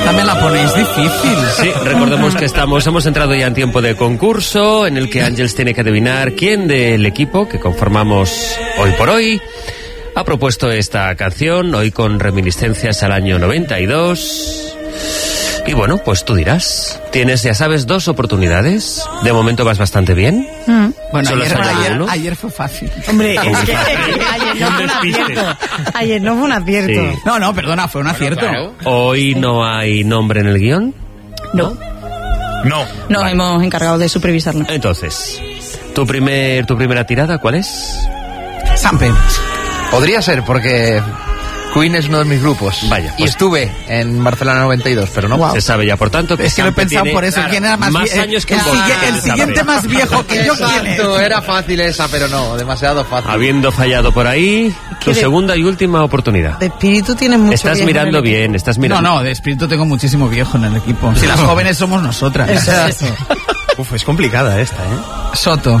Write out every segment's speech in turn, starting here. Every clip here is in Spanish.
Esta me la ponéis difícil. Sí, recordemos que hemos entrado ya en tiempo de concurso en el que Ángeles tiene que adivinar quién del equipo que conformamos hoy por hoy ha propuesto esta canción, hoy con reminiscencias al año 92. Y bueno, pues tú dirás. Tienes, ya sabes, 2 oportunidades. De momento vas bastante bien. Bueno, Solo ayer fue fácil. Hombre, es que ayer no fue un acierto. Ayer no fue un acierto. Sí. No, perdona, fue un acierto. Claro. Hoy no hay nombre en el guión. No. No. Hemos encargado de supervisarlo. Entonces, tu primera tirada, ¿cuál es? Sampe. Podría ser, porque Queen es uno de mis grupos. Vaya, Y pues- estuve en Barcelona 92, pero no. Wow. Se sabe ya, por tanto, que Es que lo he Sampe pensado tiene, por eso. claro, ¿Quién era más años que el, vos? el siguiente más viejo que yo, ¿quién es? Exacto, era fácil esa, pero no, demasiado fácil. Habiendo fallado por ahí, tu segunda y última oportunidad. De espíritu tienes mucho. Estás viejo mirando en el bien, estás mirando. No, de espíritu tengo muchísimo viejo en el equipo. Si las jóvenes somos nosotras. Exacto. Uf, es complicada esta, ¿eh? Soto.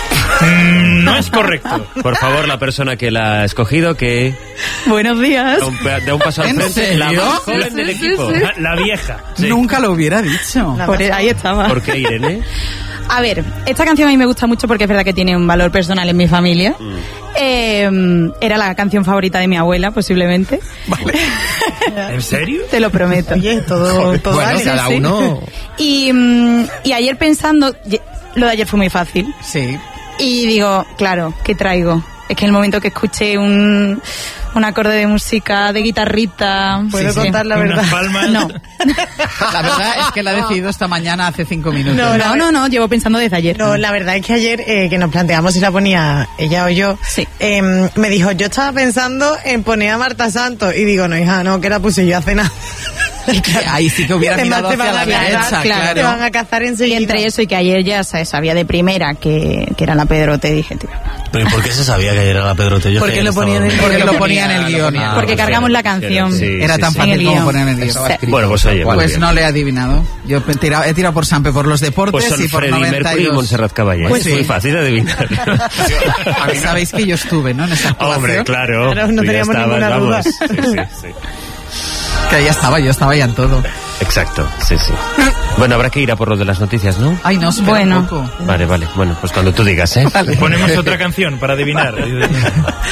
No es correcto. Por favor, la persona que la ha escogido, que Buenos días. de un paso al ¿En frente, la serio? más joven del equipo. La vieja. Sí. Nunca lo hubiera dicho. Ahí estaba. ¿Por qué, Irene? A ver, esta canción a mí me gusta mucho porque es verdad que tiene un valor personal en mi familia. Era la canción favorita de mi abuela, posiblemente. ¿En serio? Te lo prometo. Oye, todo Bueno, vale. cada sí. uno. Y ayer pensando, lo de ayer fue muy fácil. Sí. Y digo, claro, ¿qué traigo? Es que en el momento que escuché un acorde de música de guitarrita... ¿Puedo contar la verdad? Unas palmas. No. La verdad es que la he decidido esta mañana hace 5 minutos. No, llevo pensando desde ayer. No, la verdad es que ayer que nos planteamos si la ponía ella o yo, Sí. me dijo, yo estaba pensando en poner a Marta Santos y digo, no hija, no, que la puse yo hace nada. Ahí sí que hubiera Además, mirado te van hacia a la cazar, derecha, te van claro. a cazar Y enseguida. entre eso y que ayer ya se sabía de primera que era la Pedrote, dije, tío. ¿Pero por qué se sabía que ayer era la Pedrote? Yo Porque lo ponía en el- Porque lo ponía en el guión. Porque cargamos la canción. Sí, Era sí, tan sí. En el fácil como guión. poner en el guión. Estaba escrito. Bueno, pues oye, muy Pues bien. no le he adivinado. Yo he tirado por Sampe, por los deportes Pues son y por Freddie Mercury y 92. Montserrat Caballé. Pues es muy sí. fácil de adivinar. Sabéis que yo estuve, ¿no? En esa actuación. Hombre, claro. Claro, no Tú ya teníamos estabas, ninguna duda. vamos. Sí. Que ya estaba, yo estaba ya en todo. Exacto, sí. Bueno, habrá que ir a por lo de las noticias, ¿no? Ay, no, espera Bueno. un poco. Vale. Bueno, pues cuando tú digas, ¿eh? Ponemos otra canción para adivinar.